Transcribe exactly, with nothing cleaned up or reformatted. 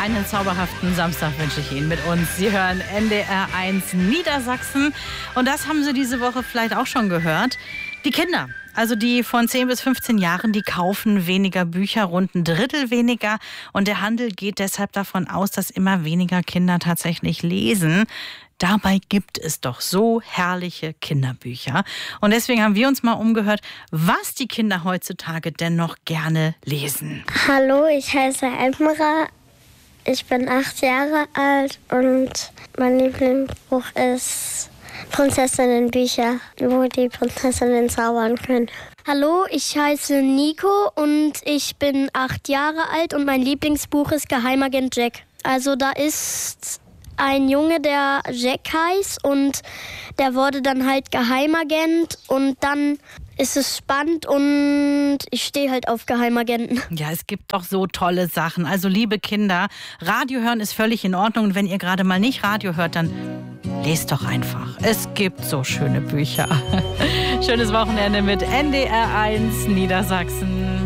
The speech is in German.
einen zauberhaften Samstag wünsche ich Ihnen mit uns. Sie hören N D R eins Niedersachsen. Und das haben Sie diese Woche vielleicht auch schon gehört. Die Kinder, also die von zehn bis fünfzehn Jahren, die kaufen weniger Bücher, rund ein Drittel weniger. Und der Handel geht deshalb davon aus, dass immer weniger Kinder tatsächlich lesen. Dabei gibt es doch so herrliche Kinderbücher. Und deswegen haben wir uns mal umgehört, was die Kinder heutzutage denn noch gerne lesen. Hallo, ich heiße Emra. Ich bin acht Jahre alt und mein Lieblingsbuch ist Prinzessinnenbücher, wo die Prinzessinnen zaubern können. Hallo, ich heiße Nico und ich bin acht Jahre alt und mein Lieblingsbuch ist Geheimagent Jack. Also da ist ein Junge, der Jack heißt und der wurde dann halt Geheimagent und dann ist es spannend und ich stehe halt auf Geheimagenten. Ja, es gibt doch so tolle Sachen. Also liebe Kinder, Radio hören ist völlig in Ordnung. Und wenn ihr gerade mal nicht Radio hört, dann lest doch einfach. Es gibt so schöne Bücher. Schönes Wochenende mit N D R eins Niedersachsen.